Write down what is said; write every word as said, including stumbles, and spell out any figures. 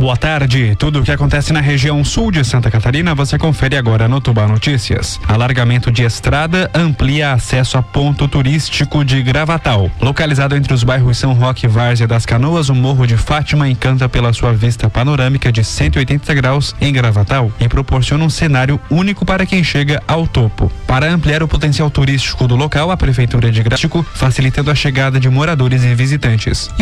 Boa tarde. Tudo o que acontece na região sul de Santa Catarina você confere agora no Tubá Notícias. Alargamento de estrada amplia acesso a ponto turístico de Gravatal. Localizado entre os bairros São Roque e Várzea das Canoas, o Morro de Fátima encanta pela sua vista panorâmica de cento e oitenta graus em Gravatal e proporciona um cenário único para quem chega ao topo. Para ampliar o potencial turístico do local, a Prefeitura de Gravatal facilitando a chegada de moradores e visitantes.